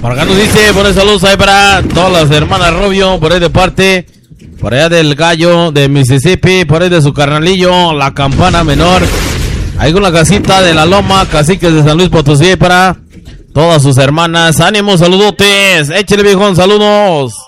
Margano dice, buenos saludos ahí para todas las hermanas Robio, por ahí de parte, por allá del Gallo de Mississippi, por ahí de su carnalillo, la Campana Menor, ahí con la casita de la Loma, Caciques de San Luis Potosí, para todas sus hermanas. Ánimo, saludotes, échale viejón, saludos.